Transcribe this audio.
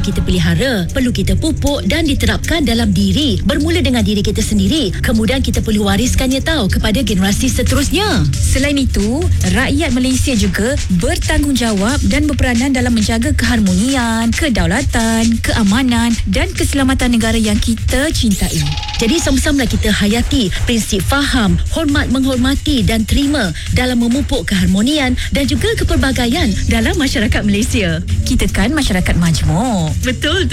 kita pelihara, perlu kita pupuk dan diterapkan dalam diri. Bermula dengan diri kita sendiri, kemudian kita perlu wariskannya kepada generasi seterusnya. Selain itu, rakyat Malaysia juga bertanggungjawab dan berperanan dalam menjaga keharmonian, kedaulatan, keamanan dan keselamatan negara yang kita cintai. Jadi sama-samalah kita hayati prinsip faham, hormat menghormati dan terima dalam memupuk keharmonian dan juga kepelbagaian dalam masyarakat Malaysia. Kita kan masyarakat majmuk. Betul.